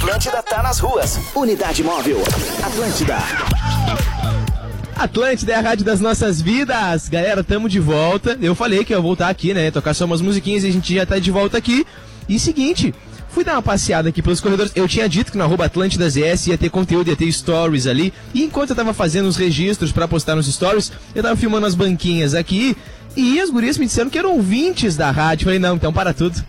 Atlântida tá nas ruas. Unidade móvel. Atlântida. Atlântida é a rádio das nossas vidas. Galera, tamo de volta. Eu falei que eu ia voltar aqui, né? Tocar só umas musiquinhas e a gente já tá de volta aqui. E seguinte, fui dar uma passeada aqui pelos corredores. Eu tinha dito que no @AtlântidaZS ia ter conteúdo, ia ter stories ali. E enquanto eu tava fazendo os registros pra postar nos stories, eu tava filmando as banquinhas aqui. E as gurias me disseram que eram ouvintes da rádio. Falei, não, então para tudo,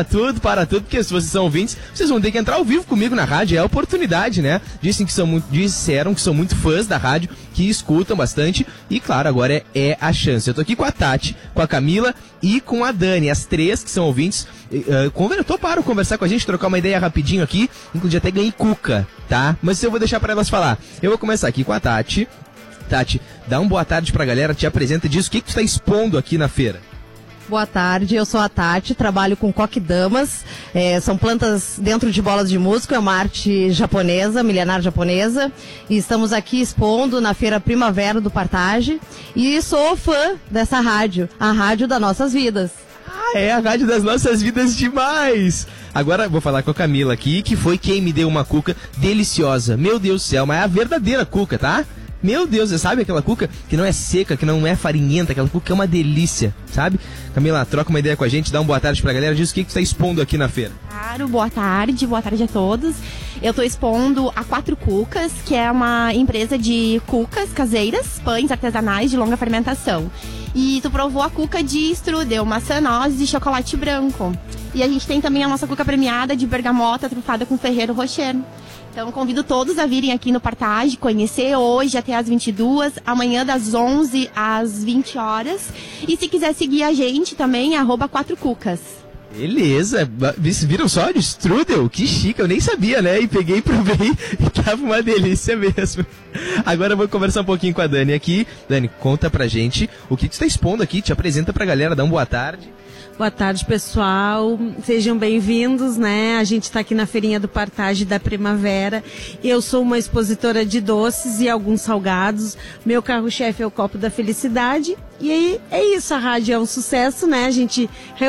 porque se vocês são ouvintes, vocês vão ter que entrar ao vivo comigo na rádio, é a oportunidade, né? Disseram que são muito fãs da rádio, que escutam bastante, e claro, agora é a chance. Eu tô aqui com a Tati, com a Camila e com a Dani, as três que são ouvintes, toparam conversar com a gente, trocar uma ideia rapidinho aqui, inclusive até ganhei cuca, tá? Mas eu vou deixar pra elas falar. Eu vou começar aqui com a Tati. Tati, dá uma boa tarde pra galera, te apresenta, diz o que tu está expondo aqui na feira. Boa tarde, eu sou a Tati, trabalho com coquedamas, são plantas dentro de bolas de músico, é uma arte japonesa, milenar japonesa, e estamos aqui expondo na Feira Primavera do Partage, e sou fã dessa rádio, a rádio das nossas vidas. Ah, é a rádio das nossas vidas demais! Agora vou falar com a Camila aqui, que foi quem me deu uma cuca deliciosa, meu Deus do céu, mas é a verdadeira cuca, tá? Meu Deus, você sabe aquela cuca que não é seca, que não é farinhenta, aquela cuca que é uma delícia, sabe? Camila, troca uma ideia com a gente, dá uma boa tarde pra galera, diz o que tu tá expondo aqui na feira. Claro, boa tarde a todos. Eu tô expondo a Quatro Cucas, que é uma empresa de cucas caseiras, pães artesanais de longa fermentação. E tu provou a cuca de strudel, maçã, noz e chocolate branco. E a gente tem também a nossa cuca premiada de bergamota trufada com Ferrero Rocher. Então convido todos a virem aqui no Partage, conhecer hoje até às 22, amanhã das 11 às 20 horas. E se quiser seguir a gente também, @4cucas. Beleza, viram só de strudel? Que chique, eu nem sabia, né? E peguei e provei e tava uma delícia mesmo. Agora eu vou conversar um pouquinho com a Dani aqui. Dani, conta pra gente o que tu está expondo aqui, te apresenta pra galera, dá uma boa tarde. Boa tarde, pessoal. Sejam bem-vindos, né? A gente está aqui na Feirinha do Partage da Primavera. Eu sou uma expositora de doces e alguns salgados. Meu carro-chefe é o Copo da Felicidade. E aí, é isso, a rádio é um sucesso, né? A gente